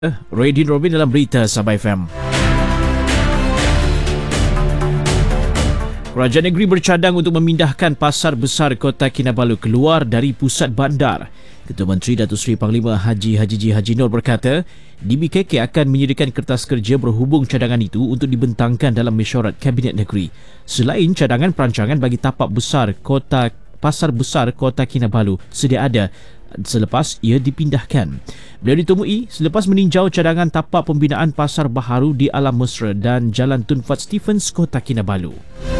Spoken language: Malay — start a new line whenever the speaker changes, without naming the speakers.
Radin Robin dalam berita Sabah FM. Kerajaan negeri bercadang untuk memindahkan pasar besar Kota Kinabalu keluar dari pusat bandar. Ketua Menteri Datuk Seri Panglima Haji Haji Nur berkata, DBKK akan menyediakan kertas kerja berhubung cadangan itu untuk dibentangkan dalam mesyuarat Kabinet Negeri. Selain cadangan perancangan bagi tapak besar pasar besar Kota Kinabalu sedia ada selepas ia dipindahkan. Beliau ditemui selepas meninjau cadangan tapak pembinaan pasar baharu di Alam Mesra dan Jalan Tun Fat Stephens, Kota Kinabalu.